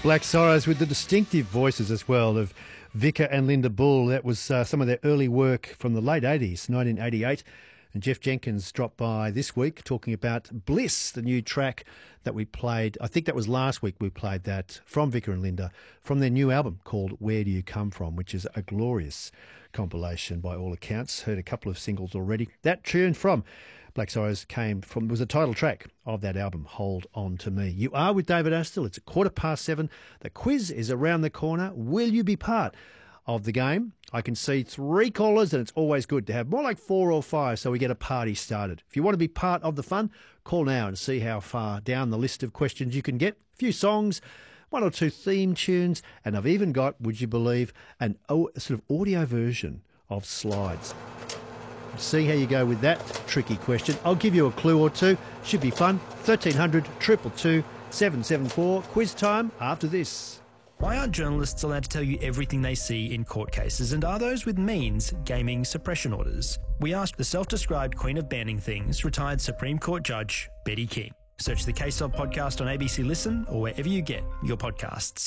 Black Sorrows with the distinctive voices as well of Vicar and Linda Bull. That was some of their early work from the late 80s, 1988. And Jeff Jenkins dropped by this week talking about Bliss, the new track that we played. I think that was last week we played that from Vicar and Linda from their new album called Where Do You Come From, which is a glorious compilation by all accounts. Heard a couple of singles already. That tune from Black Sorrows was the title track of that album, Hold On To Me. You are with David Astle. It's 7:15. The quiz is around the corner. Will you be part of the game? I can see 3 callers, and it's always good to have more like 4 or 5 so we get a party started. If you want to be part of the fun, call now and see how far down the list of questions you can get. A few songs, 1 or 2 theme tunes, and I've even got, would you believe, a sort of audio version of Slides. See how you go with that tricky question. I'll give you a clue or two. Should be fun. 1300 222 774. Quiz time after this. Why aren't journalists allowed to tell you everything they see in court cases, and are those with means gaming suppression orders? We asked the self-described queen of banning things, retired Supreme Court Judge Betty King. Search the Case Of podcast on ABC Listen or wherever you get your podcasts.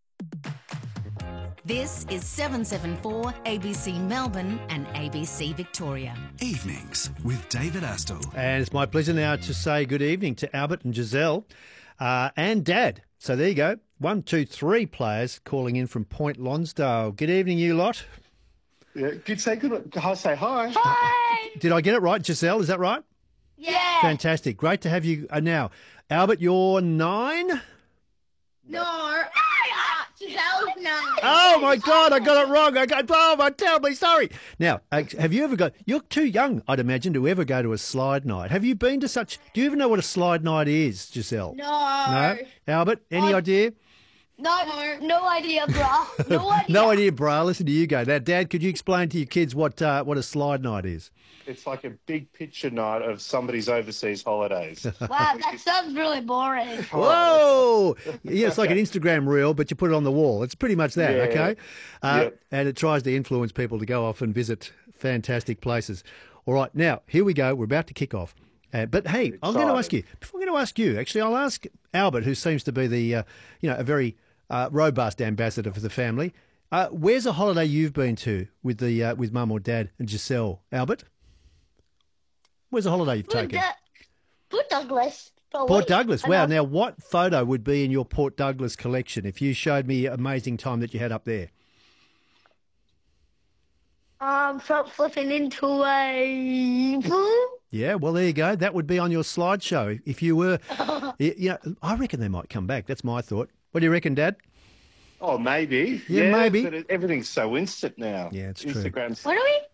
This is 774 ABC Melbourne and ABC Victoria. Evenings with David Astle. And it's my pleasure now to say good evening to Albert and Giselle and Dad. So there you go. 1, 2, 3 players calling in from Point Lonsdale. Good evening, you lot. Yeah, say good. Say hi. Hi! Did I get it right, Giselle? Is that right? Yeah. Fantastic. Great to have you now. Albert, you're 9? No. Giselle's 9. Oh, my God, I got it wrong. I'm terribly sorry. Now, have you ever you're too young, I'd imagine, to ever go to a slide night. Have you been to do you even know what a slide night is, Giselle? No. Albert, any idea? No idea, bruh. No idea. No idea, brah. Listen to you go. Now, Dad, could you explain to your kids what a slide night is? It's like a big picture night of somebody's overseas holidays. Wow, that sounds really boring. Whoa! Yeah, it's like an Instagram reel, but you put it on the wall. It's pretty much that, okay? Yep. And it tries to influence people to go off and visit fantastic places. All right, now, here we go. We're about to kick off. But, hey, I'm going to ask you, before I'm going to ask you, actually, I'll ask Albert, who seems to be the, a very robust ambassador for the family. Where's a holiday you've been to with Mum or Dad and Giselle? Albert? Where's a holiday you've taken? Port Douglas. Port Douglas. Wow. Now, what photo would be in your Port Douglas collection if you showed me an amazing time that you had up there? Front flipping into a pool. Yeah, well, there you go. That would be on your slideshow. If you were, I reckon they might come back. That's my thought. What do you reckon, Dad? Oh, maybe. Yeah, maybe. But everything's so instant now. Yeah, it's true. Instagram's. What are we?